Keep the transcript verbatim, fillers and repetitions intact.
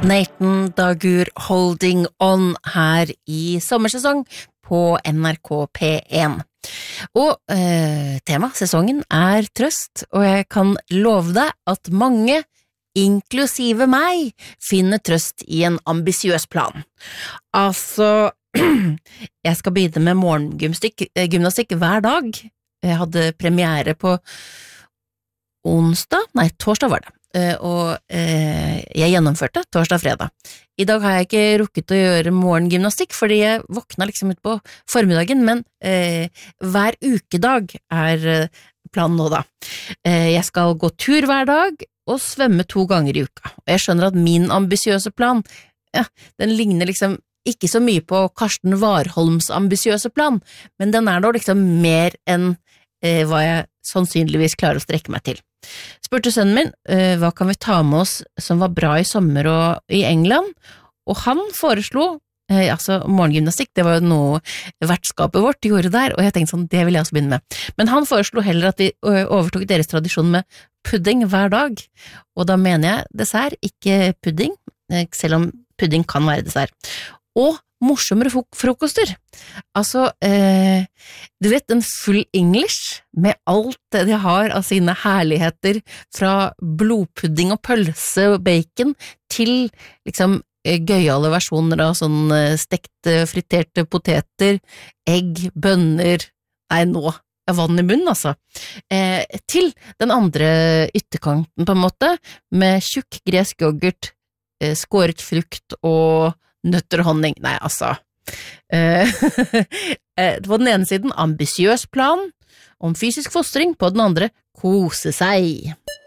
Nathan Dagur Holding On her i sommersesong på N R K P én. Og eh, tema sesongen er trøst, og jeg kan love deg at mange, inklusive meg, finner trøst i en ambisiøs plan. Altså, jeg skal begynne med morgengymnastikk eh, gymnastikk hver dag. Jeg hadde premiere på onsdag, nei, torsdag var det. Uh, og uh, jeg gjennomførte torsdag-fredag. I dag har jeg ikke rukket å gjøre morgengymnastikk, fordi jeg våkna liksom ut på formiddagen, men uh, hver ukedag er uh, planen nå da. Uh, jeg skal gå tur hver dag og svømme to ganger i uka. Og jeg skjønner at min ambisiøse plan, ja, den ligner liksom ikke så mye på Karsten Warholms ambisiøse plan, men den er da liksom mer enn uh, hva jeg sannsynligvis klarer å strekke meg til. Spurte sønnen min, uh, hva kan vi ta med oss som var bra i sommer og i England, og han foreslo, uh, altså morgengymnastikk, det var jo noe vertskapet vårt gjorde der, og jeg tenkte sånn, det vil jeg også begynne med. Men han foreslo heller at vi uh, overtok deres tradisjon med pudding hver dag, og da mener jeg dessert, ikke pudding, uh, selv om pudding kan være dessert. Og morsommere frokoster. Altså, eh, du vet, en full English med alt det de har av sine herligheter fra blodpudding og pølse og bacon til liksom gøyale versjoner av sånn stekte, friterte poteter, egg, bønner, nei nå er vann i munnen altså, eh, til den andre ytterkanten på en måte, med tjukk gresk yoghurt, eh, skåret frukt og nøtter og honning, nei altså på den ene siden ambisiøs plan om fysisk fostring, på den andre kose seg.